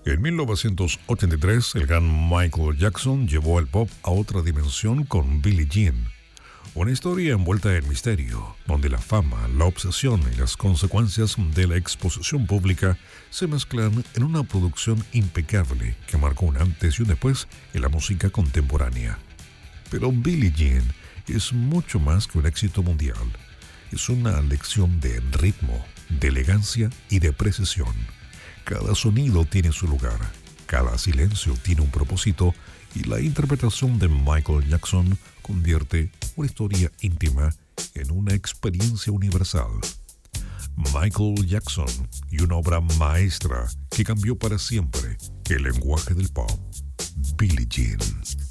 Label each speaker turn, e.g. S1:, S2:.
S1: En 1983, el gran Michael Jackson llevó al pop a otra dimensión con Billie Jean, una historia envuelta en misterio, donde la fama, la obsesión y las consecuencias de la exposición pública se mezclan en una producción impecable que marcó un antes y un después en la música contemporánea. Pero Billie Jean es mucho más que un éxito mundial. Es una lección de ritmo, de elegancia y de precisión. Cada sonido tiene su lugar, cada silencio tiene un propósito y la interpretación de Michael Jackson convierte una historia íntima en una experiencia universal. Michael Jackson y una obra maestra que cambió para siempre el lenguaje del pop. Billie Jean.